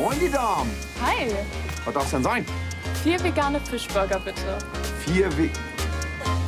Moin, die Damen. Hi. Was darf's denn sein? 4 vegane Fischburger, bitte. 4 Ve...